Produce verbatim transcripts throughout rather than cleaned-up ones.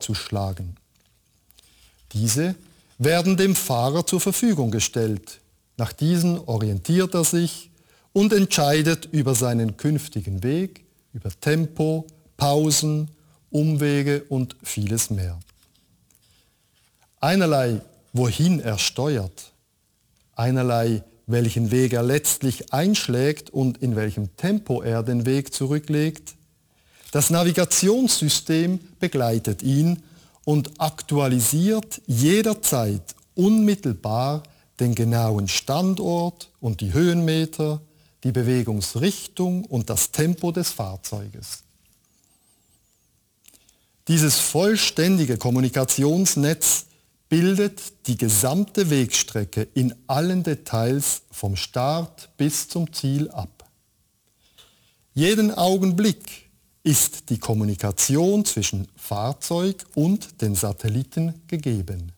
aufzuschlagen. Diese werden dem Fahrer zur Verfügung gestellt. Nach diesen orientiert er sich und entscheidet über seinen künftigen Weg, über Tempo, Pausen, Umwege und vieles mehr. Einerlei, wohin er steuert, einerlei, welchen Weg er letztlich einschlägt und in welchem Tempo er den Weg zurücklegt. Das Navigationssystem begleitet ihn und aktualisiert jederzeit unmittelbar den genauen Standort und die Höhenmeter, die Bewegungsrichtung und das Tempo des Fahrzeuges. Dieses vollständige Kommunikationsnetz bildet die gesamte Wegstrecke in allen Details vom Start bis zum Ziel ab. Jeden Augenblick ist die Kommunikation zwischen Fahrzeug und den Satelliten gegeben.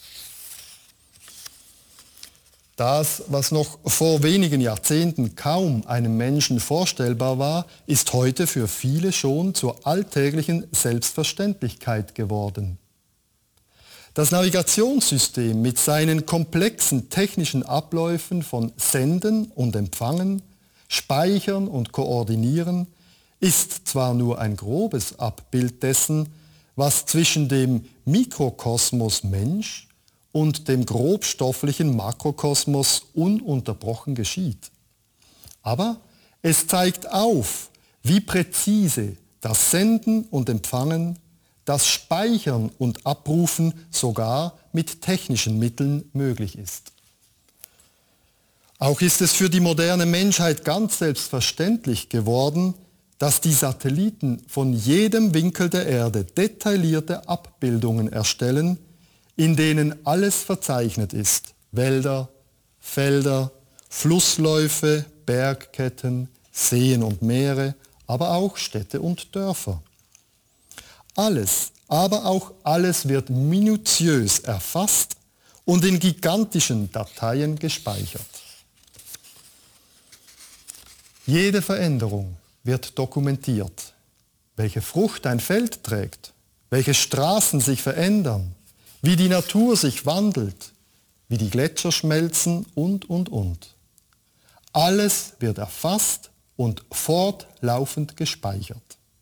Das, was noch vor wenigen Jahrzehnten kaum einem Menschen vorstellbar war, ist heute für viele schon zur alltäglichen Selbstverständlichkeit geworden. Das Navigationssystem mit seinen komplexen technischen Abläufen von Senden und Empfangen, Speichern und Koordinieren ist zwar nur ein grobes Abbild dessen, was zwischen dem Mikrokosmos Mensch und dem grobstofflichen Makrokosmos ununterbrochen geschieht. Aber es zeigt auf, wie präzise das Senden und Empfangen, das Speichern und Abrufen sogar mit technischen Mitteln möglich ist. Auch ist es für die moderne Menschheit ganz selbstverständlich geworden, dass die Satelliten von jedem Winkel der Erde detaillierte Abbildungen erstellen, in denen alles verzeichnet ist. Wälder, Felder, Flussläufe, Bergketten, Seen und Meere, aber auch Städte und Dörfer. Alles, aber auch alles wird minutiös erfasst und in gigantischen Dateien gespeichert. Jede Veränderung wird dokumentiert. Welche Frucht ein Feld trägt, welche Straßen sich verändern, wie die Natur sich wandelt, wie die Gletscher schmelzen und, und, und. Alles wird erfasst und fortlaufend gespeichert.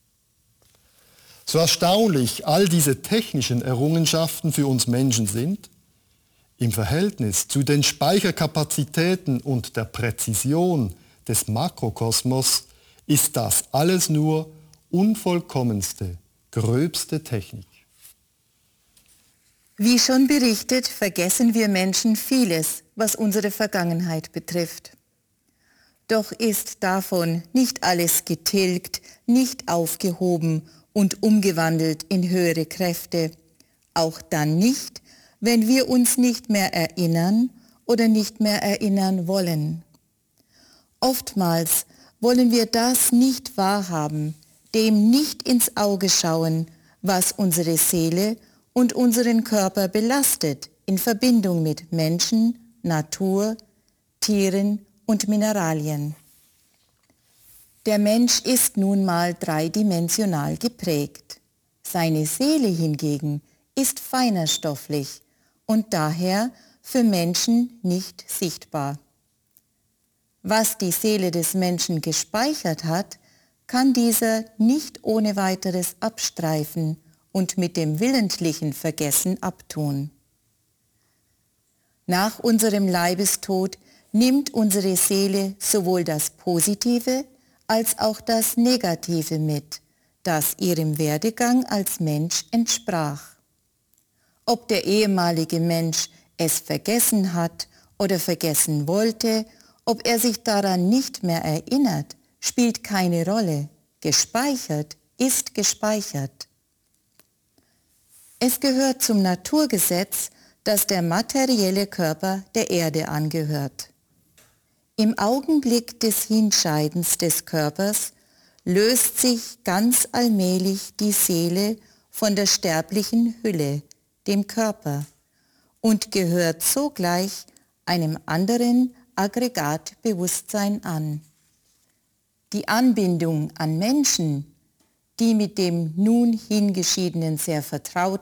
So erstaunlich all diese technischen Errungenschaften für uns Menschen sind, im Verhältnis zu den Speicherkapazitäten und der Präzision des Makrokosmos ist das alles nur unvollkommenste, gröbste Technik. Wie schon berichtet, vergessen wir Menschen vieles, was unsere Vergangenheit betrifft. Doch ist davon nicht alles getilgt, nicht aufgehoben und umgewandelt in höhere Kräfte, auch dann nicht, wenn wir uns nicht mehr erinnern oder nicht mehr erinnern wollen. Oftmals wollen wir das nicht wahrhaben, dem nicht ins Auge schauen, was unsere Seele und unseren Körper belastet in Verbindung mit Menschen, Natur, Tieren und Mineralien. Der Mensch ist nun mal dreidimensional geprägt. Seine Seele hingegen ist feinerstofflich und daher für Menschen nicht sichtbar. Was die Seele des Menschen gespeichert hat, kann dieser nicht ohne weiteres abstreifen und mit dem willentlichen Vergessen abtun. Nach unserem Leibestod nimmt unsere Seele sowohl das Positive als auch das Negative mit, das ihrem Werdegang als Mensch entsprach. Ob der ehemalige Mensch es vergessen hat oder vergessen wollte, ob er sich daran nicht mehr erinnert, spielt keine Rolle. Gespeichert ist gespeichert. Es gehört zum Naturgesetz, dass der materielle Körper der Erde angehört. Im Augenblick des Hinscheidens des Körpers löst sich ganz allmählich die Seele von der sterblichen Hülle, dem Körper, und gehört sogleich einem anderen Aggregatbewusstsein an. Die Anbindung an Menschen, die mit dem nun Hingeschiedenen sehr vertraut